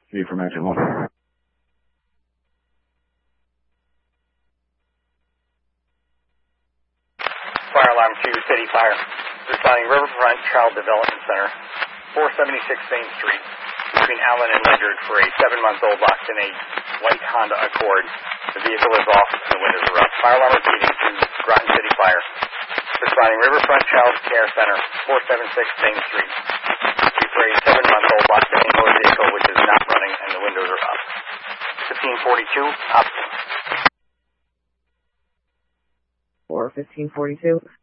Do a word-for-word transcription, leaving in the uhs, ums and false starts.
Three from engine one. Fire alarm two, City Fire. Responding Riverfront Child Development Center, four seventy-six Main Street, between Allen and Ledyard for a seven-month-old lost in a white Honda Accord. The vehicle is off and the windows are up. Fire alarm repeating to Groton City Fire. Responding Riverfront Child Care Center, four seventy-six Main Street, for a seven-month-old lost in a motor vehicle which is not running and the windows are up. fifteen forty-two, Option. Or fifteen forty-two.